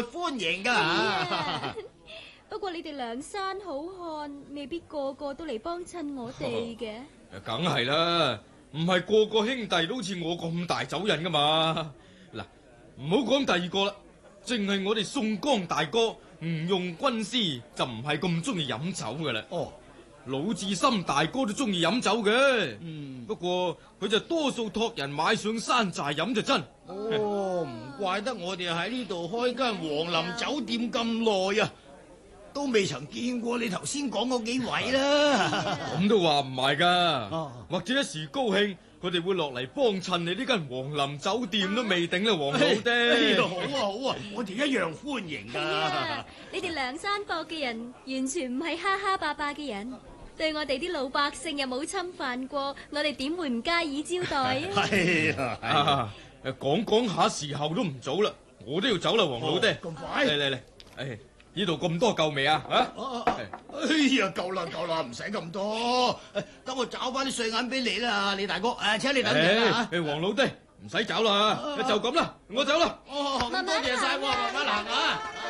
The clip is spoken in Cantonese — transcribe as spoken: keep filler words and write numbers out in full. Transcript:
歡迎噶。 不過你哋梁山好漢，未必個個都嚟幫襯我哋嘅。 梗係啦，唔係個個兄弟都好似我咁大酒癮噶嘛。嗱，唔好講第二個啦，淨係我哋宋江大哥吳用軍師就唔係咁中意飲酒噶啦。 哦， 魯智深大哥都中意飲酒嘅， 嗯， 不過佢就多數託人買上山寨飲就真。 哦，唔怪得我哋喺呢度開間皇林酒店咁耐啊，都未曾見過你頭先講嗰幾位啦。 咁都話唔係噶， 哦或者一時高興，佢哋會落嚟幫襯你呢間皇林酒店都未定啦，黃老爹。 哎好啊好啊，我哋一樣歡迎係啊噶。， 你哋梁山泊嘅人完全唔係哈哈霸霸嘅人，對我哋啲老百姓又冇侵犯過，我哋點會唔加以招待啊？ 係啊，係啊啊，誒講講下時候都唔早啦，我都要走啦，黃老爹。 咁快嚟嚟嚟，誒呢度咁多夠未啊？啊！ 啊哎呀，夠啦夠啦，唔使咁多，等我找翻啲碎銀俾你啦，李大哥。誒，請你等陣啦誒，黃老爹唔使走啦，就咁啦，我走啦。 哦，咁多謝晒喎，慢慢行啊。